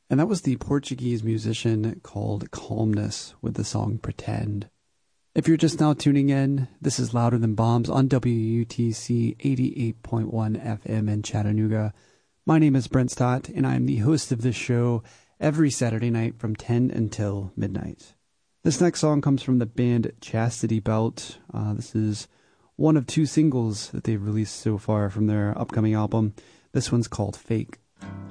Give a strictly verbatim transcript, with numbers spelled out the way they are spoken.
And that was the Portuguese musician called Calmness with the song Pretend. If you're just now tuning in, this is Louder Than Bombs on W U T C eighty-eight point one F M in Chattanooga. My name is Brent Stott, and I'm the host of this show every Saturday night from ten until midnight. This next song comes from the band Chastity Belt. Uh, this is one of two singles that they've released so far from their upcoming album. This one's called Fake.